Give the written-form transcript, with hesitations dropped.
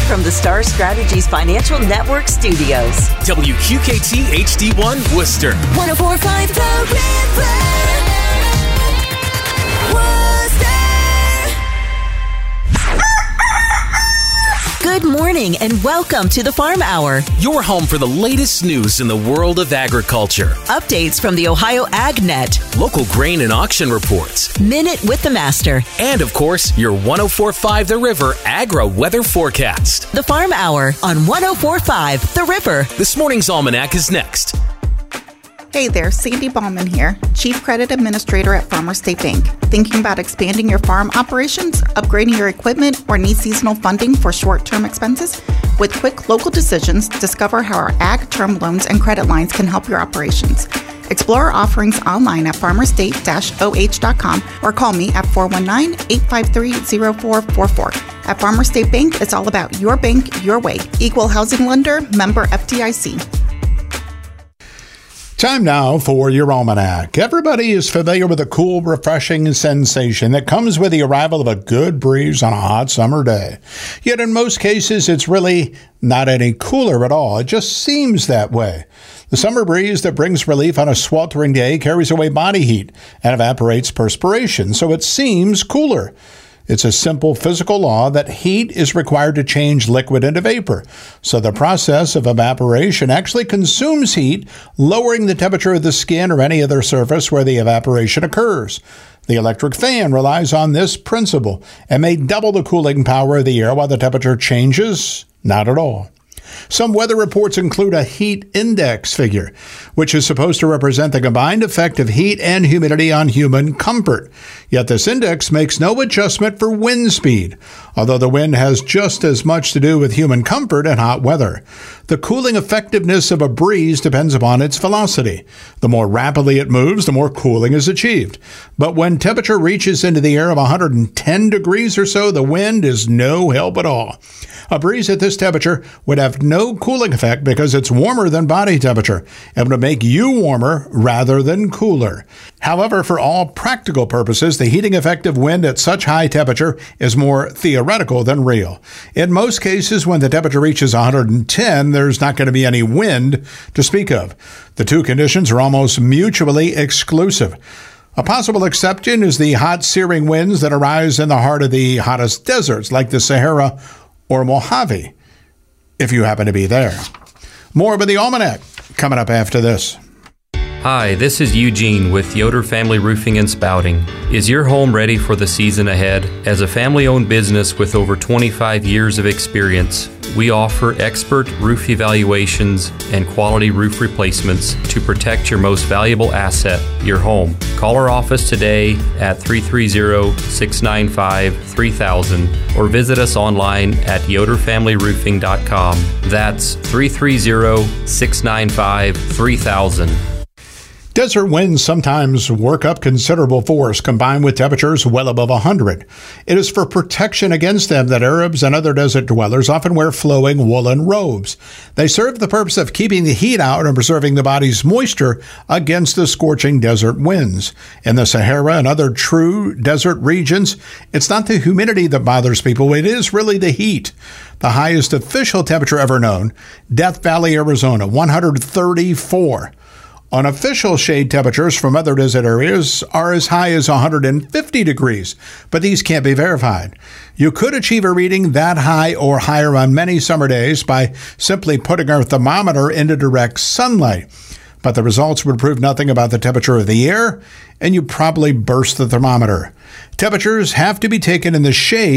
from the Star Strategies Financial Network studios. WQKT HD1 Worcester. 104.5 The River. Good morning and welcome to the Farm Hour. Your home for the latest news in the world of agriculture. Updates from the Ohio AgNet. Local grain and auction reports. Minute with the Master. And of course, your 104.5 The River Agro Weather Forecast. The Farm Hour on 104.5 The River. This morning's Almanac is next. Hey there, Sandy Ballman here, Chief Credit Administrator at Farmers State Bank. Thinking about expanding your farm operations, upgrading your equipment, or need seasonal funding for short-term expenses? With quick local decisions, discover how our ag term loans and credit lines can help your operations. Explore our offerings online at farmerstate-oh.com or call me at 419-853-0444. At Farmers State Bank, it's all about your bank, your way. Equal housing lender, member FDIC. Time now for your Almanac. Everybody is familiar with the cool, refreshing sensation that comes with the arrival of a good breeze on a hot summer day. Yet in most cases, it's really not any cooler at all. It just seems that way. The summer breeze that brings relief on a sweltering day carries away body heat and evaporates perspiration, so it seems cooler. It's a simple physical law that heat is required to change liquid into vapor. So the process of evaporation actually consumes heat, lowering the temperature of the skin or any other surface where the evaporation occurs. The electric fan relies on this principle and may double the cooling power of the air while the temperature changes. Not at all. Some weather reports include a heat index figure, which is supposed to represent the combined effect of heat and humidity on human comfort. Yet this index makes no adjustment for wind speed, although the wind has just as much to do with human comfort and hot weather. The cooling effectiveness of a breeze depends upon its velocity. The more rapidly it moves, the more cooling is achieved. But when temperature reaches into the air of 110 degrees or so, the wind is no help at all. A breeze at this temperature would have no cooling effect because it's warmer than body temperature and would make you warmer rather than cooler. However, for all practical purposes, the heating effect of wind at such high temperature is more theoretical than real. In most cases, when the temperature reaches 110, there's not going to be any wind to speak of. The two conditions are almost mutually exclusive. A possible exception is the hot, searing winds that arise in the heart of the hottest deserts, like the Sahara or Mojave, if you happen to be there. More about the Almanac coming up after this. Hi, this is Eugene with Yoder Family Roofing and Spouting. Is your home ready for the season ahead? As a family-owned business with over 25 years of experience, we offer expert roof evaluations and quality roof replacements to protect your most valuable asset, your home. Call our office today at 330-695-3000 or visit us online at yoderfamilyroofing.com. That's 330-695-3000. Desert winds sometimes work up considerable force, combined with temperatures well above 100. It is for protection against them that Arabs and other desert dwellers often wear flowing woolen robes. They serve the purpose of keeping the heat out and preserving the body's moisture against the scorching desert winds. In the Sahara and other true desert regions, it's not the humidity that bothers people, it is really the heat. The highest official temperature ever known, Death Valley, Arizona, 134. Unofficial shade temperatures from other desert areas are as high as 150 degrees, but these can't be verified. You could achieve a reading that high or higher on many summer days by simply putting our thermometer into direct sunlight. But the results would prove nothing about the temperature of the air, and you probably burst the thermometer. Temperatures have to be taken in the shade